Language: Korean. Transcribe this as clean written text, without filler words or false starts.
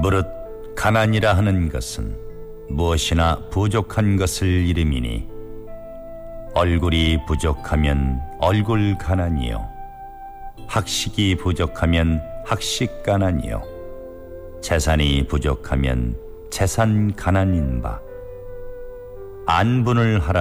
무릇 가난이라 하는 것은 무엇이나 부족한 것을 이름이니 얼굴이 부족하면 얼굴 가난이요 학식이 부족하면 학식 가난이요 재산이 부족하면 재산 가난인 바 안분을 하라